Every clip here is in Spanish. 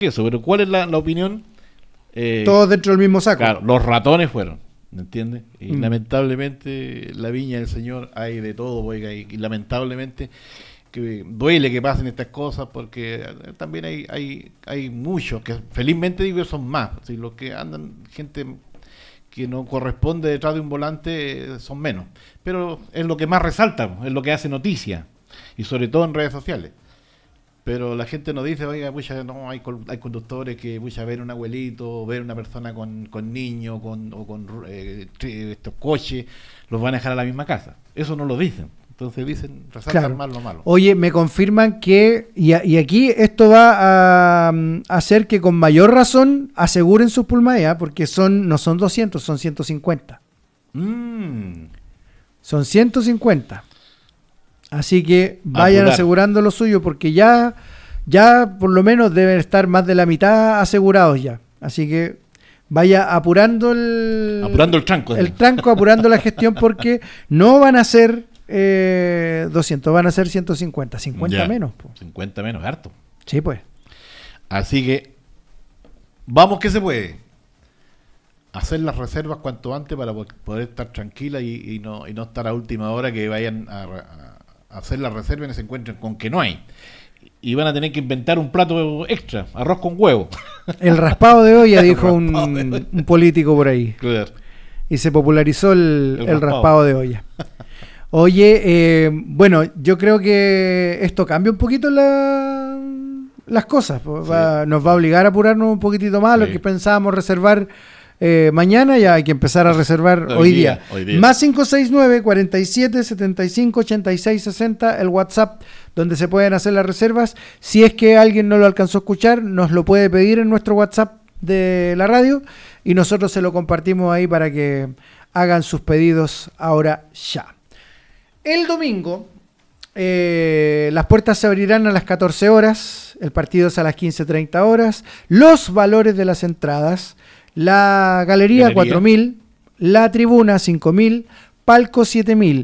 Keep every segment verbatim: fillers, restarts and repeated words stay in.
eso, pero ¿cuál es la, la opinión? Eh, Todos dentro del mismo saco. Claro, los ratones fueron, ¿me entiendes? Y mm. lamentablemente la viña del Señor hay de todo, oiga, y, y lamentablemente que duele que pasen estas cosas porque también hay hay hay muchos que felizmente digo son más, ¿sí? Los que andan, gente que no corresponde detrás de un volante son menos, pero es lo que más resalta, es lo que hace noticia y sobre todo en redes sociales. Pero la gente nos dice, oiga, pucha, no, hay, hay conductores que, pucha, ver un abuelito, ver una persona con, con niños con, o con eh, estos coches, los van a dejar a la misma casa. Eso no lo dicen. Entonces dicen, resaltan claro. mal lo malo. Oye, me confirman que, y, y aquí esto va a, a hacer que con mayor razón aseguren sus pulmones, porque son no son doscientos, son ciento cincuenta. Mm. Son ciento cincuenta. Así que vayan Apurar. asegurando lo suyo, porque ya, ya por lo menos deben estar más de la mitad asegurados ya. Así que vaya apurando el... Apurando el tranco. El tranco, apurando la gestión, porque no van a ser eh, doscientos, van a ser ciento cincuenta. cincuenta ya. menos. Po. cincuenta menos, harto. Sí, pues. Así que, vamos que se puede. Hacer las reservas cuanto antes para poder estar tranquila y, y, no, y no estar a última hora que vayan a... a hacer la reserva y se encuentren con que no hay. Y van a tener que inventar un plato extra, arroz con huevo. El raspado de olla, dijo un, un político por ahí. Claro. Y se popularizó el, el, el raspado. raspado de olla. Oye, eh, bueno, yo creo que esto cambia un poquito la, las cosas. Va, sí. Nos va a obligar a apurarnos un poquitito más. Sí. Lo que pensábamos reservar Eh, mañana ya hay que empezar a reservar hoy, hoy, día. día. hoy día. Más cinco seis nueve, cuarenta y siete, setenta y cinco, ochenta y seis, sesenta, el WhatsApp donde se pueden hacer las reservas. Si es que alguien no lo alcanzó a escuchar, nos lo puede pedir en nuestro WhatsApp de la radio y nosotros se lo compartimos ahí para que hagan sus pedidos ahora ya. El domingo eh, las puertas se abrirán a las catorce horas, el partido es a las quince treinta horas, los valores de las entradas: la galería, galería. cuatro mil, la tribuna cinco mil, palco siete mil.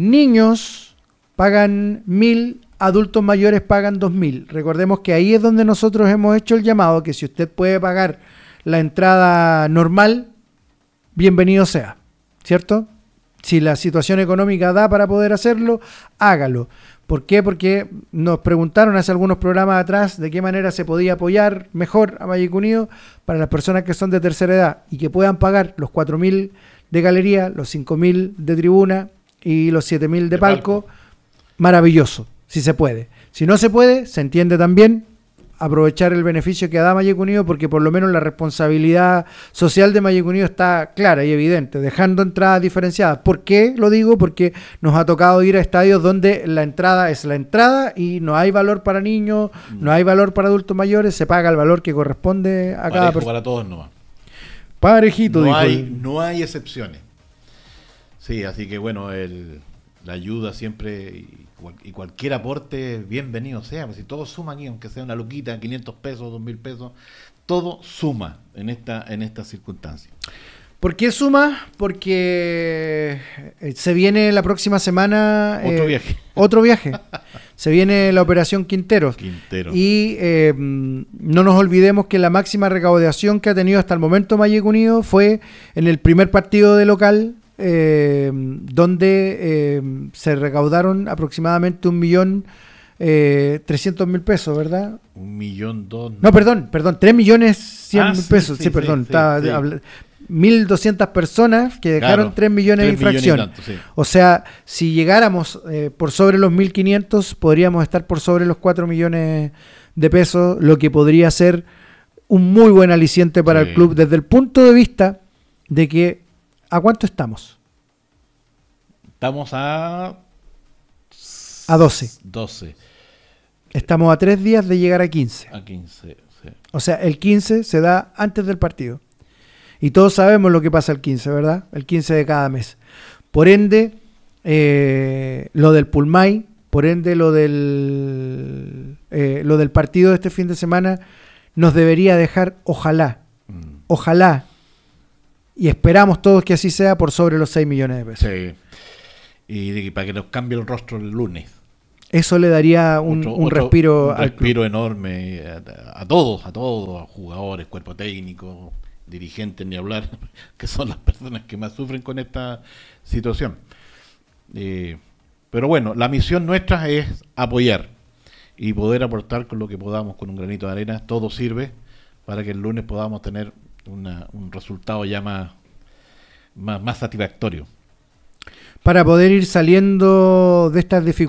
Niños pagan mil, adultos mayores pagan dos mil. Recordemos que ahí es donde nosotros hemos hecho el llamado, que si usted puede pagar la entrada normal, bienvenido sea, ¿cierto? Si la situación económica da para poder hacerlo, hágalo. ¿Por qué? Porque nos preguntaron hace algunos programas atrás de qué manera se podía apoyar mejor a Magic Unido para las personas que son de tercera edad y que puedan pagar los cuatro mil de galería, los cinco mil de tribuna y los siete mil de, de palco. palco. Maravilloso, si se puede. Si no se puede, se entiende también. Aprovechar el beneficio que da Magic Unido, porque por lo menos la responsabilidad social de Magic Unido está clara y evidente, dejando entradas diferenciadas. ¿Por qué lo digo? Porque nos ha tocado ir a estadios donde la entrada es la entrada y no hay valor para niños, no hay valor para adultos mayores, se paga el valor que corresponde a Parejo cada persona. Para todos nomás. Parejito, no dijo hay, el... no hay excepciones. Sí, así que bueno, el, la ayuda siempre... Y... y cualquier aporte bienvenido sea, pues si todo suma aquí, aunque sea una luquita, quinientos pesos, dos mil pesos, todo suma en esta en estas circunstancias. ¿Por qué suma? Porque se viene la próxima semana otro eh, viaje. Otro viaje. Se viene la Operación Quintero. Quintero. Y eh, no nos olvidemos que la máxima recaudación que ha tenido hasta el momento Magic Unido fue en el primer partido de local, Eh, donde eh, se recaudaron aproximadamente un millón eh, trescientos mil pesos, ¿verdad? Un millón dos. No, perdón, perdón, tres millones cien mil sí, pesos. Sí, sí, perdón, sí, está sí. habla, mil doscientas personas que dejaron claro, tres millones de infracción. Tanto, sí. O sea, si llegáramos eh, por sobre los mil quinientos, podríamos estar por sobre los cuatro millones de pesos, lo que podría ser un muy buen aliciente para sí. el club desde el punto de vista de que ¿a cuánto estamos? Estamos a... A doce. doce. Estamos a tres días de llegar a quince. A quince, sí. O sea, el quince se da antes del partido. Y todos sabemos lo que pasa el quince, ¿verdad? El quince de cada mes. Por ende, eh, lo del Pulmay, por ende lo del, eh, lo del partido de este fin de semana nos debería dejar, ojalá, mm. ojalá, y esperamos todos que así sea, por sobre los seis millones de pesos. Sí. Y, y para que nos cambie el rostro el lunes. Eso le daría un, otro, un otro, respiro un al respiro club. enorme a, a todos, a todos, a jugadores, cuerpo técnico, dirigentes, ni hablar, que son las personas que más sufren con esta situación. Eh, pero bueno, la misión nuestra es apoyar y poder aportar con lo que podamos, con un granito de arena. Todo sirve para que el lunes podamos tener una, un resultado ya más, más, más satisfactorio. Para poder ir saliendo de estas dificultades